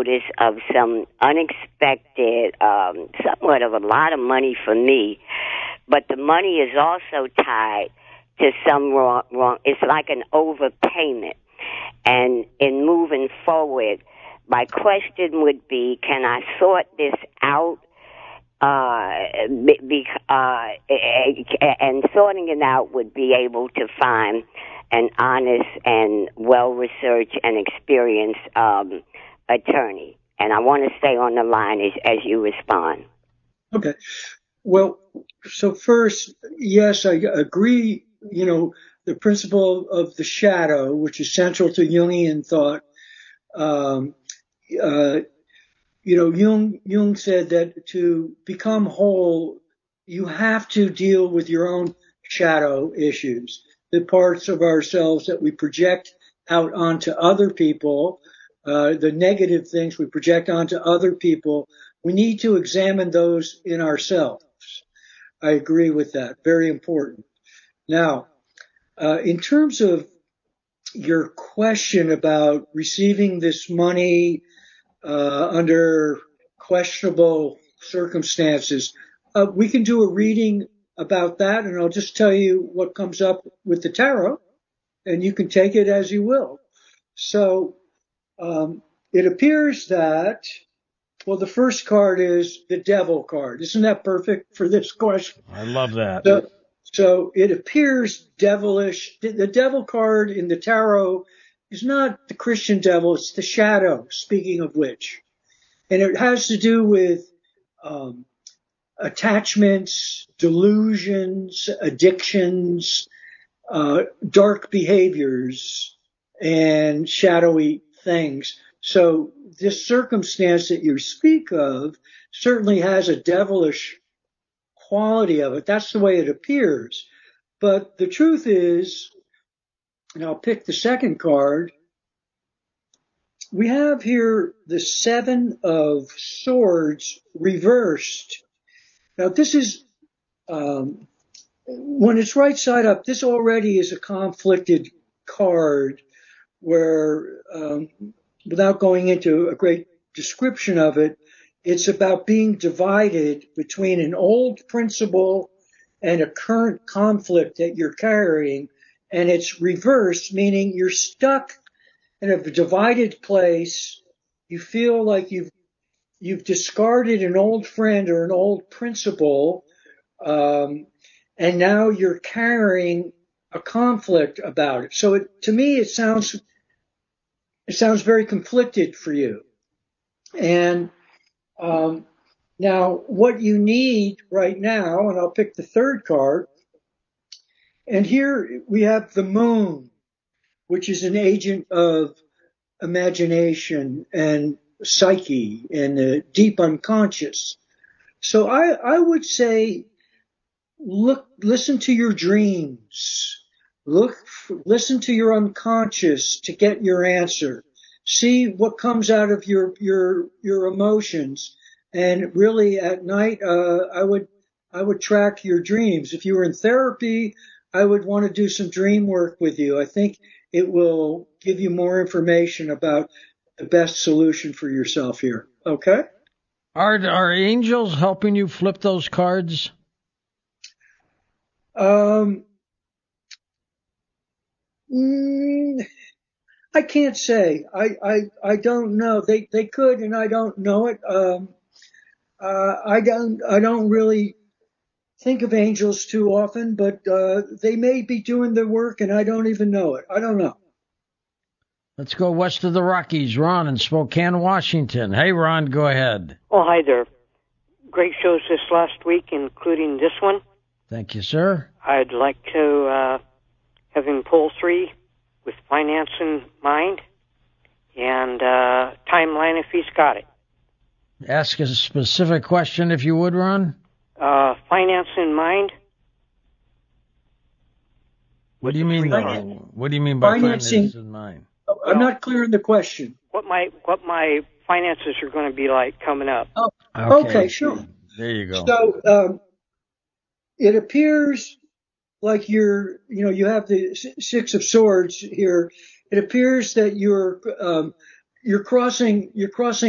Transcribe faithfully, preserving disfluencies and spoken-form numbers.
notice of some unexpected, um, somewhat of a lot of money for me, but the money is also tied to some wrong, wrong. It's like an overpayment. And in moving forward, my question would be, can I sort this out? Uh, be, uh, and sorting it out would be able to find an honest and well-researched and experienced um, attorney. And I want to stay on the line as, as you respond. Okay. Well, so first, yes, I agree, you know, the principle of the shadow, which is central to Jungian thought. Um, uh, you know, Jung, Jung said that to become whole, you have to deal with your own shadow issues, the parts of ourselves that we project out onto other people, uh, the negative things we project onto other people. We need to examine those in ourselves. I agree with that. Very important. Now, uh, in terms of your question about receiving this money uh, under questionable circumstances, uh, we can do a reading about that, and I'll just tell you what comes up with the tarot, and you can take it as you will. So um, it appears that, well, the first card is the Devil card. Isn't that perfect for this question? I love that. So, so it appears devilish. The Devil card in the tarot is not the Christian devil, it's the shadow, speaking of which. And it has to do with um, attachments, delusions, addictions, uh, dark behaviors, and shadowy things. So this circumstance that you speak of certainly has a devilish quality of it. That's the way it appears. But the truth is, and I'll pick the second card, we have here the Seven of Swords reversed. Now this is, um, when it's right side up, this already is a conflicted card where, um, without going into a great description of it, it's about being divided between an old principle and a current conflict that you're carrying, and it's reversed, meaning you're stuck in a divided place. You feel like you've you've discarded an old friend or an old principle, um, and now you're carrying a conflict about it. So it, to me, it sounds it sounds very conflicted for you. And um, now, what you need right now, and I'll pick the third card. And here we have the Moon, which is an agent of imagination and psyche and the deep unconscious. So I, I would say, look, listen to your dreams. Look, listen to your unconscious to get your answer. See what comes out of your, your, your emotions. And really at night, uh, I would, I would track your dreams. If you were in therapy, I would want to do some dream work with you. I think it will give you more information about the best solution for yourself here. Okay? Are, are angels helping you flip those cards? Um, mm, I can't say. I, I, I don't know. They, they could, and I don't know it. Um, uh, I don't, I don't really think of angels too often, but, uh, they may be doing the work and I don't even know it. I don't know. Let's go west of the Rockies. Ron in Spokane, Washington. Hey, Ron, go ahead. Oh, hi there. Great shows this last week, including this one. Thank you, sir. I'd like to uh, have him pull three with finance in mind and uh, timeline if he's got it. Ask a specific question if you would, Ron. Uh, finance in mind. What do you mean, though? What do you mean by Financing, finance in mind? I'm not clear on the question. What my what my finances are going to be like coming up. Oh, Okay. okay, sure. There you go. So um, it appears like you're, you know, you have the Six of Swords here. It appears that you're um, you're crossing you're crossing